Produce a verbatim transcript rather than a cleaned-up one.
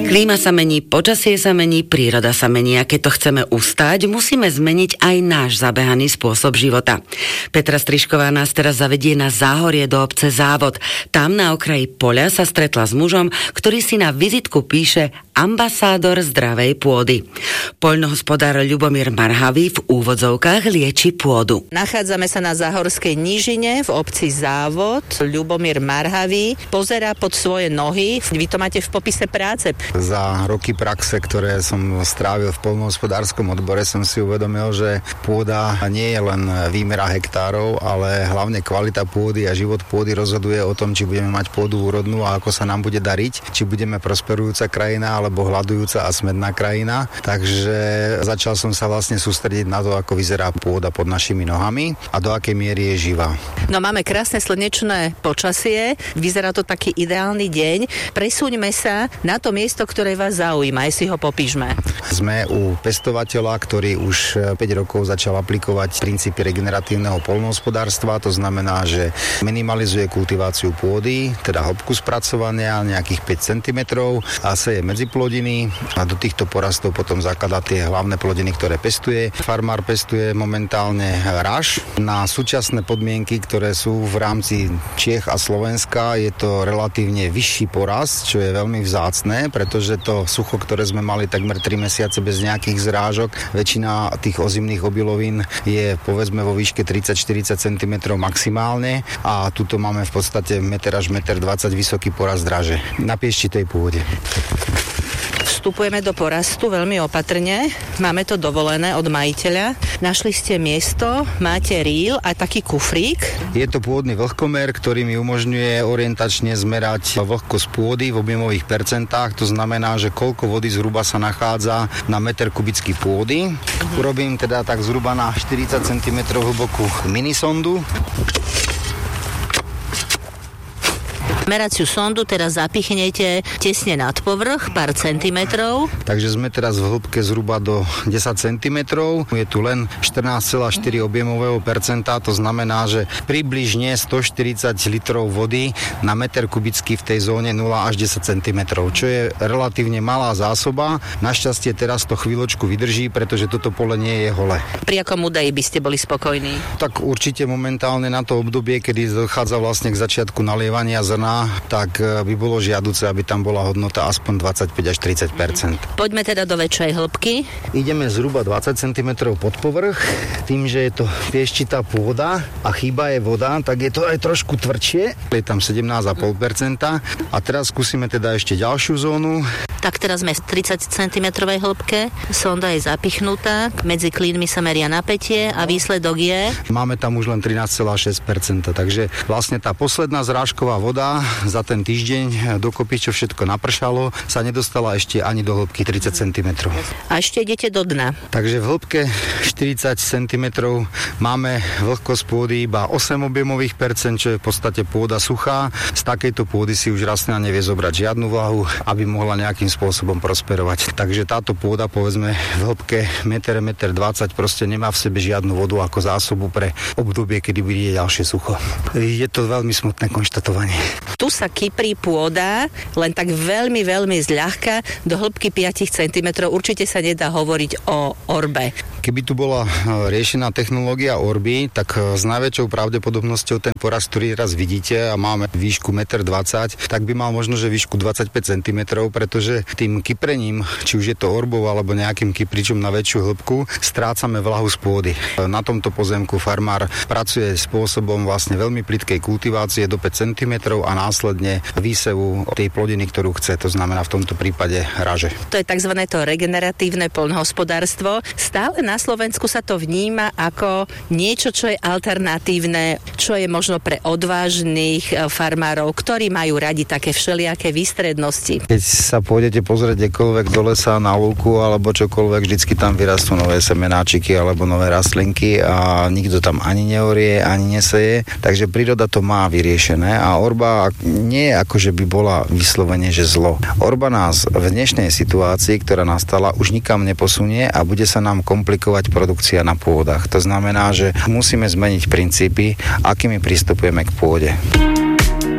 Klíma sa mení, počasie sa mení, príroda sa mení a keď to chceme ustáť, musíme zmeniť aj náš zabehaný spôsob života. Petra Strižková nás teraz zavedie na záhorie do obce Závod. Tam na okraji poľa sa stretla s mužom, ktorý si na vizitku píše ambasádor zdravej pôdy. Poľnohospodár Ľubomír Marhavý v úvodzovkách lieči pôdu. Nachádzame sa na záhorskej nížine v obci Závod. Ľubomír Marhavý pozerá pod svoje nohy. Vy to máte v popise práce. Za roky praxe, ktoré som strávil v poľnohospodárskom odbore, som si uvedomil, že pôda nie je len výmera hektárov, ale hlavne kvalita pôdy a život pôdy rozhoduje o tom, či budeme mať pôdu úrodnú a ako sa nám bude dariť, či budeme prosperujúca krajina alebo hľadujúca a smedná krajina. Takže začal som sa vlastne sústrediť na to, ako vyzerá pôda pod našimi nohami a do akej miery je živá. No máme krásne slnečné počasie, vyzerá to taký ideálny deň. Presúňme sa na to miesto, ktoré vás zaujíma, aj si ho popíšme. Sme u pestovateľa, ktorý už päť rokov začal aplikovať princípy regeneratívneho poľnohospodárstva, to znamená, že minimalizuje kultiváciu pôdy, teda hĺbku spracovania nejakých päť centimetrov a seje medziplodiny a do týchto porastov potom zakladá tie hlavné plodiny, ktoré pestuje. Farmár pestuje momentálne raž. Na súčasné podmienky, ktoré sú v rámci Čiech a Slovenska, je to relatívne vyšší porast, čo je veľmi vzácne, pretože to sucho, ktoré sme mali takmer tri mesiace bez nejakých zrážok, väčšina tých ozimných obilovín je povedzme vo výške tridsať až štyridsať centimetrov maximálne a tuto máme v podstate meter až meter dvadsať vysoký porast draže na pieščitej pôde. Vstupujeme do porastu veľmi opatrne. Máme to dovolené od majiteľa. Našli ste miesto, máte rýl a taký kufrík. Je to pôdny vlhkomer, ktorý mi umožňuje orientačne zmerať vlhkosť pôdy v objemových percentách. To znamená, že koľko vody zhruba sa nachádza na meter kubický pôdy. Uh-huh. Urobím teda tak zhruba na štyridsať centimetrov hlbokú minisondu. Meraciu sondu teraz zapichnete tesne nad povrch, pár centimetrov. Takže sme teraz v hĺbke zhruba do desať centimetrov. Je tu len štrnásť celá štyri objemového percenta, to znamená, že približne stoštyridsať litrov vody na meter kubický v tej zóne nula až desať centimetrov, čo je relatívne malá zásoba. Našťastie teraz to chvíľočku vydrží, pretože toto pole nie je holé. Pri akom údaji by ste boli spokojní? Tak určite momentálne na to obdobie, kedy dochádza vlastne k začiatku nalievania zrna, tak by bolo žiaduce, aby tam bola hodnota aspoň dvadsaťpäť až tridsať percent. Poďme teda do väčšej hĺbky. Ideme zhruba dvadsať centimetrov pod povrch. Tým, že je to pieščitá pôda a chýba je voda, tak je to aj trošku tvrdšie. Je tam sedemnásť celá päť percenta. A teraz skúsime teda ešte ďalšiu zónu. Tak teraz sme v tridsať centimetrovej hĺbke. Sonda je zapichnutá. Medzi klínmi sa meria napätie a výsledok je... Máme tam už len trinásť celá šesť percenta. Takže vlastne tá posledná zrážková voda za ten týždeň dokopy, čo všetko napršalo, sa nedostala ešte ani do hĺbky tridsať centimetrov. A ešte idete do dna. Takže v hĺbke štyridsať centimetrov máme vlhkosť pôdy iba osem objemových percent, čo je v podstate pôda suchá. Z takejto pôdy si už rastlina nevie zobrať žiadnu váhu, aby mohla nejakým spôsobom prosperovať. Takže táto pôda, povedzme, v hĺbke meter, meter dvadsať proste nemá v sebe žiadnu vodu ako zásobu pre obdobie, kedy bude ďalšie sucho. Je to veľmi smutné konštatovanie. Tu sa kyprí pôda len tak veľmi, veľmi zľahka do hĺbky päť centimetrov. Určite sa nedá hovoriť o orbe. Keby tu bola riešená technológia orby, tak s najväčšou pravdepodobnosťou ten porast, ktorý teraz vidíte a máme výšku meter dvadsať, tak by mal možno, že výšku dvadsaťpäť centimetrov, pretože tým kyprením, či už je to orbou alebo nejakým kypričom na väčšiu hĺbku, strácame vlahu z pôdy. Na tomto pozemku farmár pracuje spôsobom vlastne veľmi plytkej kultivácie do päť centimetrov a následne výsevu tej plodiny, ktorú chce, to znamená v tomto prípade raže. To je tzv. To regeneratívne poľnohospodárstvo. Stále na Slovensku sa to vníma ako niečo, čo je alternatívne, čo je možno pre odvážnych farmárov, ktorí majú radi také všelijaké výstrednosti. Keď sa pôjdete pozrieť kdekoľvek do lesa, na lúku alebo čokoľvek, vždycky tam vyrastú nové semenáčiky alebo nové rastlinky a nikto tam ani neorie, ani neseje, takže príroda to má vyriešené a orba nie je ako, že by bola vyslovene, že zlo. Orba nás v dnešnej situácii, ktorá nastala, už nikam neposunie a bude sa nám komplikovať produkcia na pôdach. To znamená, že musíme zmeniť princípy, akými pristupujeme k pôde.